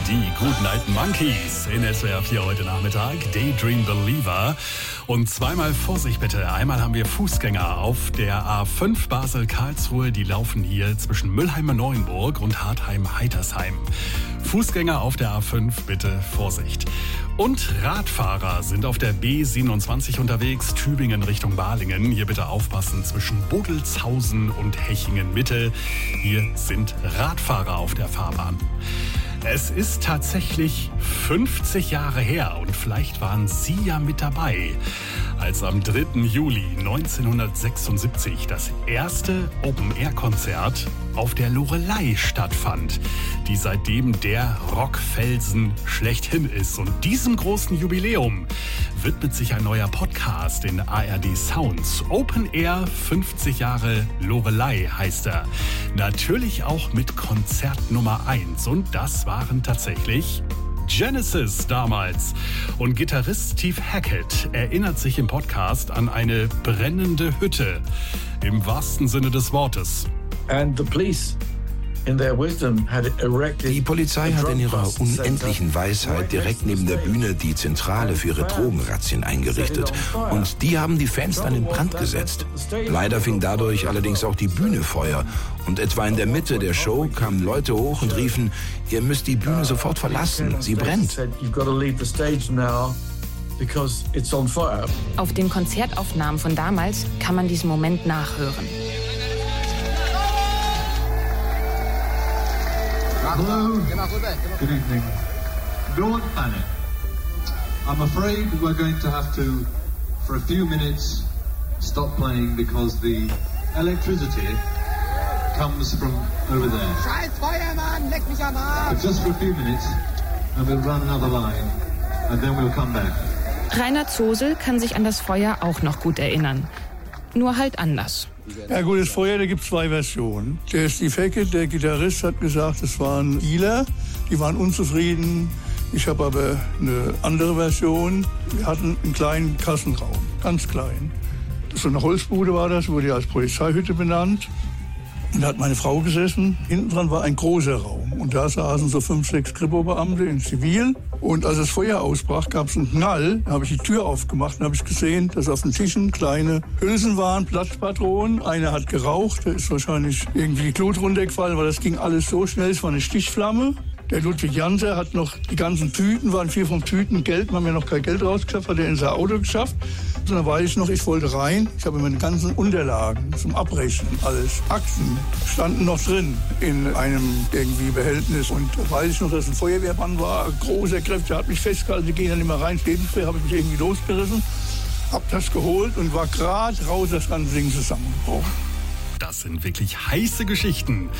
Die guten alten Monkeys in SWR 4 heute Nachmittag. Daydream Believer. Und zweimal Vorsicht bitte. Einmal haben wir Fußgänger auf der A5 Basel-Karlsruhe. Die laufen hier zwischen Müllheim-Neuenburg und Hartheim-Heitersheim. Fußgänger auf der A5, bitte Vorsicht. Und Radfahrer sind auf der B27 unterwegs, Tübingen Richtung Balingen. Hier bitte aufpassen zwischen Bodelshausen und Hechingen-Mitte. Hier sind Radfahrer auf der Fahrbahn. Es ist tatsächlich 50 Jahre her und vielleicht waren Sie ja mit dabei, als am 3. Juli 1976 das erste Open-Air-Konzert auf der Loreley stattfand, die seitdem der Rockfelsen schlechthin ist. Und diesem großen Jubiläum widmet sich ein neuer Podcast in ARD Sounds. Open Air 50 Jahre Loreley heißt er. Natürlich auch mit Konzert Nummer 1. Und das waren tatsächlich Genesis damals. Und Gitarrist Steve Hackett erinnert sich im Podcast an eine brennende Hütte. Im wahrsten Sinne des Wortes. Die Polizei hat in ihrer unendlichen Weisheit direkt neben der Bühne die Zentrale für ihre Drogenrazzien eingerichtet. Und die haben die Fans dann in Brand gesetzt. Leider fing dadurch allerdings auch die Bühne Feuer. Und etwa in der Mitte der Show kamen Leute hoch und riefen, ihr müsst die Bühne sofort verlassen, sie brennt. Auf den Konzertaufnahmen von damals kann man diesen Moment nachhören. Hello, good evening. Don't panic. I'm afraid we're going to have to, for a few minutes, stop playing because the electricity comes from over there. Scheiß Feuermann, leck mich am Arsch! But just for a few minutes, and we'll run another line, and then we'll come back. Rainer Zosel kann sich an das Feuer auch noch gut erinnern. Nur halt anders. Ja gut, das Feuer, da gibt es 2 Versionen. Der Steve Hackett, der Gitarrist, hat gesagt, es waren Dealer, die waren unzufrieden. Ich habe aber eine andere Version. Wir hatten einen kleinen Kassenraum, ganz klein. So eine Holzbude war das, wurde ja als Polizeihütte benannt. Und da hat meine Frau gesessen. Hinten dran war ein großer Raum. Und da saßen so 5, 6 Kripo-Beamte in Zivil. Und als das Feuer ausbrach, gab es einen Knall. Da habe ich die Tür aufgemacht und habe ich gesehen, dass auf den Tischen kleine Hülsen waren, Platzpatronen. Einer hat geraucht, da ist wahrscheinlich irgendwie die Glut runtergefallen, weil das ging alles so schnell. Es war eine Stichflamme. Der Ludwig Janser hat noch die ganzen Tüten, waren 4, 5 Tüten Geld. Wir haben ja noch kein Geld rausgeschafft, hat er in sein Auto geschafft. Und dann weiß ich noch, ich wollte rein. Ich habe meine ganzen Unterlagen zum Abrechnen, alles. Akten standen noch drin in einem irgendwie Behältnis. Und da weiß ich noch, dass ein Feuerwehrmann war, großer Kräfte, hat mich festgehalten. Die gehen dann nicht mehr rein. Lebensfrei habe ich mich irgendwie losgerissen, hab das geholt und war gerade raus, das ganze Ding zusammengebrochen. Das sind wirklich heiße Geschichten.